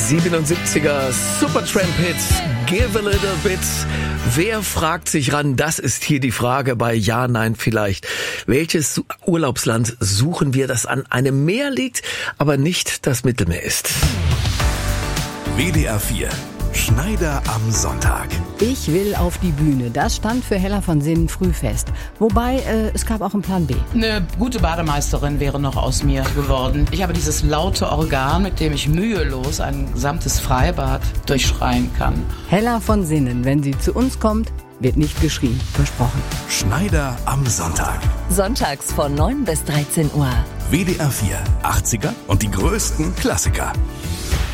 77er Supertramp-Hits, Give a Little Bit. Wer fragt sich ran? Das ist hier die Frage bei Ja, Nein, Vielleicht. Welches Urlaubsland suchen wir, das an einem Meer liegt, aber nicht das Mittelmeer ist? WDR 4. Schneider am Sonntag. Ich will auf die Bühne. Das stand für Hella von Sinnen früh fest. Wobei, es gab auch einen Plan B. Eine gute Bademeisterin wäre noch aus mir geworden. Ich habe dieses laute Organ, mit dem ich mühelos ein gesamtes Freibad durchschreien kann. Hella von Sinnen, wenn sie zu uns kommt, wird nicht geschrien. Versprochen. Schneider am Sonntag. Sonntags von 9 bis 13 Uhr. WDR 4. 80er und die größten Klassiker.